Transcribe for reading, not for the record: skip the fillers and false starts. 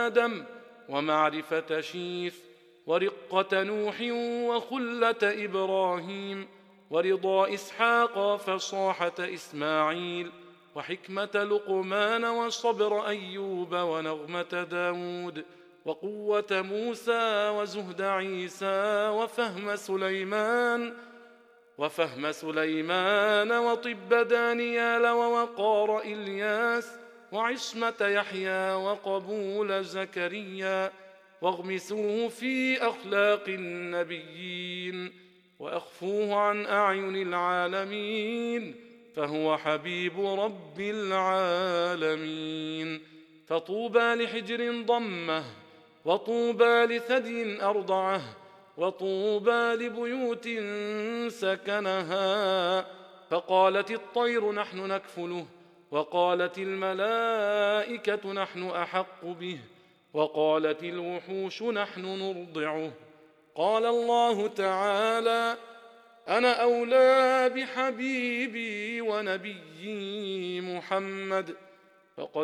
آدم، ومعرفة شيث، ورقة نوح، وخلة إبراهيم، ورضا إسحاق، فصاحة إسماعيل، وحكمة لقمان، وصبر أيوب، ونغمة داود، وقوة موسى، وزهد عيسى، وفهم سليمان، وطب دانيال، ووقار إلياس، وعصمة يحيى، وقبول زكريا، واغمسوه في أخلاق النبيين، وأخفوه عن أعين العالمين، فهو حبيب رب العالمين. فطوبى لحجر ضمه، وطوبى لثدي أرضعه، وطوبى لبيوت سكنها. فقالت الطير نحن نكفله، وقالت الملائكة نحن أحق به، وقالت الوحوش نحن نرضعه. قال الله تعالى: أنا أولى بحبيبي ونبيي محمد، فقد